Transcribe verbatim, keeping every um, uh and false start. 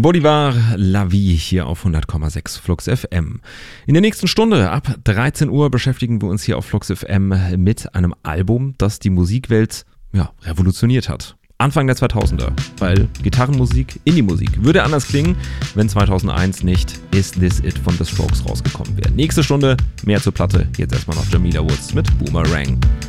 Bolivar La Vie hier auf hundert Komma sechs Flux F M. In der nächsten Stunde ab dreizehn Uhr beschäftigen wir uns hier auf Flux F M mit einem Album, das die Musikwelt ja, revolutioniert hat. Anfang der zweitausender, weil Gitarrenmusik, Indie-Musik würde anders klingen, wenn zweitausendeins nicht Is This It von The Strokes rausgekommen wäre. Nächste Stunde mehr zur Platte, jetzt erstmal noch Jamila Woods mit Boomerang.